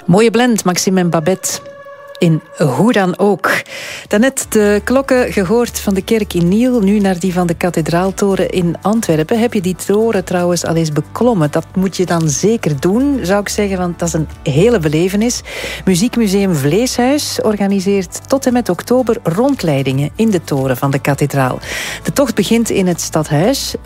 Mooie blend, Maxime en Babette. In Hoe dan ook. Daarnet de klokken gehoord van de kerk in Niel, nu naar die van de kathedraaltoren in Antwerpen. Heb je die toren trouwens al eens beklommen? Dat moet je dan zeker doen, zou ik zeggen, want dat is een hele belevenis. Muziekmuseum Vleeshuis organiseert tot en met oktober rondleidingen in de toren van de kathedraal. De tocht begint in het stadhuis,